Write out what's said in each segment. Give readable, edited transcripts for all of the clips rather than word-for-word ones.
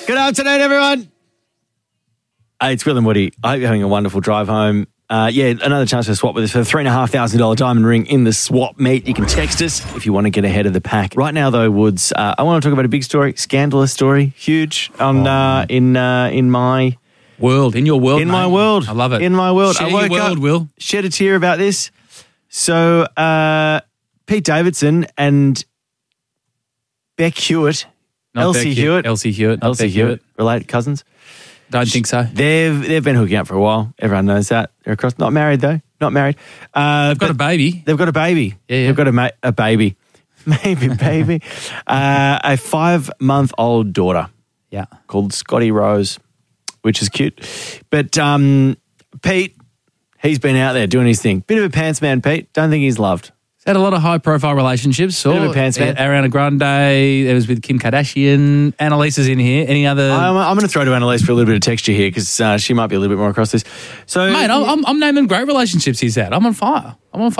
Good afternoon, everyone. It's Will and Woody. I hope you're having a wonderful drive home. Another chance to swap with us for the $3,500 diamond ring in the swap meet. You can text us if you want to get ahead of the pack. Right now, though, Woods, I want to talk about a big story, scandalous story, huge in my world, in your world, in my world. I love it. In my world, Share I woke your world, up, Will. shed a tear about this. So Pete Davidson and Beck Hewitt, Elsie Hewitt, related cousins. Don't think so. They've been hooking up for a while. Everyone knows that. They're across. Not married though. Not married. They've got a baby. They've got a baby. Yeah. They've got a baby. Maybe baby. A 5-month-old daughter. Yeah. Called Scotty Rose, which is cute. But Pete, he's been out there doing his thing. Bit of a pants man, Pete. Don't think he's loved. He's had a lot of high-profile relationships. Bit of a pants man. Ariana Grande. There was with Kim Kardashian. Annalisa's in here. Any other? I'm going to throw to Annalise for a little bit of texture here because she might be a little bit more across this. So, mate, I'm naming great relationships he's had. I'm on fire.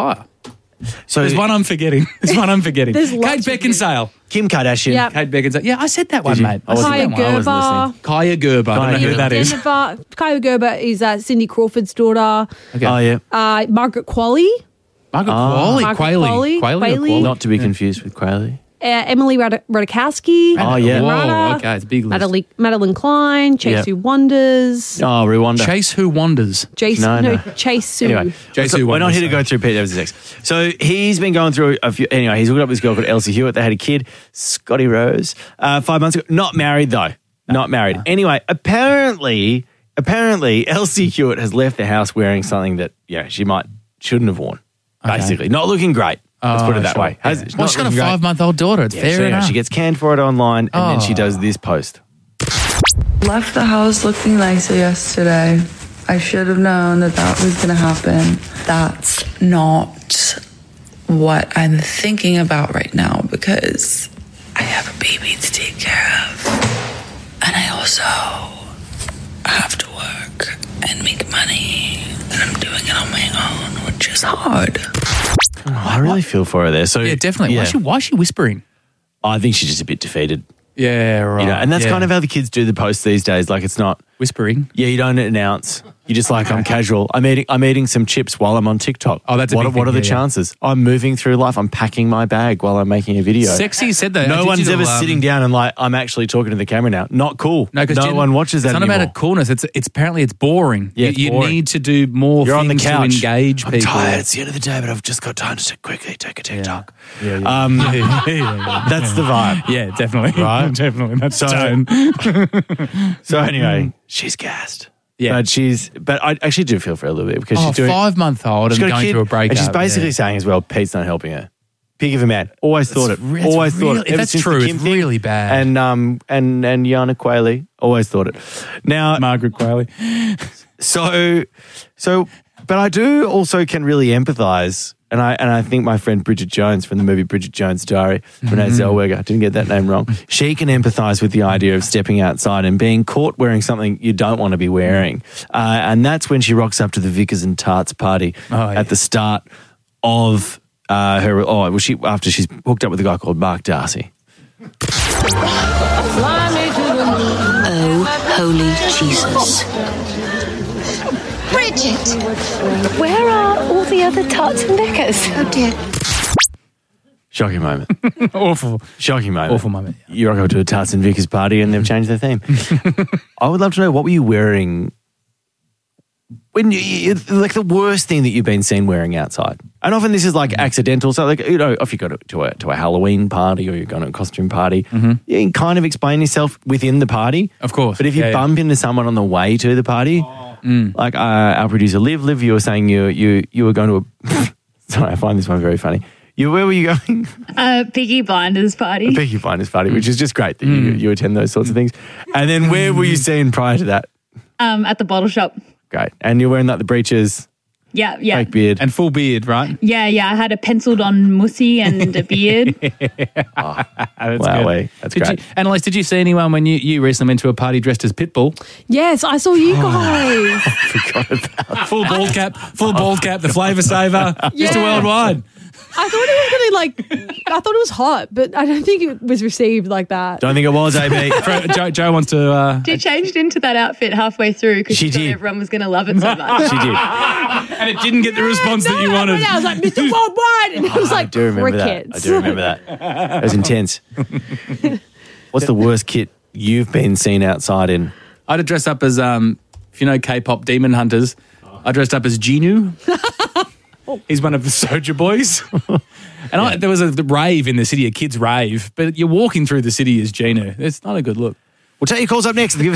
So there's one I'm forgetting. Kate Beckinsale. Kim Kardashian. Yep. Kate Beckinsale. Yeah, I said that one, mate. Kaya Gerber. Kaya Gerber. I don't know who that is. Kaya Gerber is Cindy Crawford's daughter. Okay. Oh, yeah. Margaret Qualley. Margaret Qualley. Not to be confused with Quayle. Emily Ratajkowski. Oh, yeah. Whoa, okay, it's a big list. Madeline Klein. Chase Who Wonders. Oh, Rwanda. Chase Who Wonders. Chase Who. Anyway, we're not here to go through Pete Davidson's ex. So he's been going through a few. Anyway, he's hooked up with this girl called Elsie Hewitt. They had a kid, Scotty Rose, 5 months ago. Not married though. Not married. Anyway, apparently, Elsie Hewitt has left the house wearing something that shouldn't have worn. Okay. Basically, not looking great. Let's put it that way. Yeah. She's got a 5-month-old daughter. It's fair enough. She gets canned for it online, and then she does this post. Left the house looking nicer yesterday. I should have known that was going to happen. That's not what I'm thinking about right now because I have a baby to take care of. And I also have to work and make money. And I'm doing it on my own, which is hard. I really feel for her there. So yeah, definitely. Yeah. Why is she whispering? I think she's just a bit defeated. Yeah, right. And that's kind of how the kids do the posts these days. Like it's not whispering. Yeah, you don't announce. You just I'm casual. I'm eating some chips while I'm on TikTok. Oh, that's a big thing. What are the chances? I'm moving through life. I'm packing my bag while I'm making a video. Sexy said that. No one's ever sitting down and I'm actually talking to the camera now. Not cool. No one watches that anymore. It's not about coolness. It's apparently it's boring. Yeah, you boring. Need to do more You're things on the couch. to engage people. I'm tired. It's the end of the day, but I've just got time to quickly take a TikTok. Yeah. That's the vibe. Yeah, definitely. Right? Definitely. That's the tone. So anyway, she's gassed. Yeah. But I actually do feel for her a little bit because she's doing 5-month-old and going through a breakup. And she's basically saying as well, Pete's not helping her. Pig of a man. Always thought it. If that's true, it's really bad. And Yana Quayle, always thought it. Now Margaret Quayle. But I do also can really empathise. And I think my friend Bridget Jones from the movie Bridget Jones' Diary, Renee Zellweger, didn't get that name wrong. She can empathise with the idea of stepping outside and being caught wearing something you don't want to be wearing. And that's when she rocks up to the Vickers and Tarts party at the start of after she's hooked up with a guy called Mark Darcy. Oh, holy Jesus. Bridget! Where are all the other Tarts and Vickers? Oh dear. Shocking moment. Awful. Shocking moment. Awful moment. Yeah. You rock up to a Tarts and Vickers party and they've changed their theme. I would love to know, what were you wearing when you like the worst thing that you've been seen wearing outside? And often this is like accidental. So if you go to a Halloween party or you're going to a costume party, you can kind of explain yourself within the party. Of course. But if you bump into someone on the way to the party, like our producer Liv, you were saying you were going to a... Sorry, I find this one very funny. Where were you going? Peaky Blinders party. A Peaky Blinders party, which is just great that you attend those sorts of things. And then where were you seen prior to that? At the bottle shop. Great. And you're wearing like the breeches, Yeah. fake beard. And full beard, right? Yeah. I had a penciled on mussy and a beard. That's Wow, good. that's great. Annalise, did you see anyone when you recently went to a party dressed as Pitbull? Yes, I saw you guys. I forgot about Full bald cap, the flavour saver, Mr. Worldwide. I thought it was going to I thought it was hot, but I don't think it was received like that. Don't think it was, AB. Joe wants to... She changed into that outfit halfway through because she thought everyone was going to love it so much. She did. And it didn't get the response that you wanted. I was like, Mr. Worldwide! And it was like, I do remember crickets. that. I do remember that. That was intense. What's the worst kit you've been seen outside in? I'd have dressed up as, if you know K-pop Demon Hunters, I dressed up as Genu. He's one of the Soulja Boys. And there was a rave in the city, a kids' rave, but you're walking through the city as Genu. It's not a good look. We'll take your calls up next.